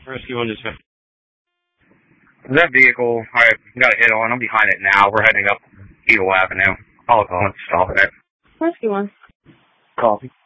Rescue 1 dispatch. That vehicle, I got a hit on. I'm behind it now. We're heading up Eagle Avenue. I'll stop it. Rescue 1. Copy.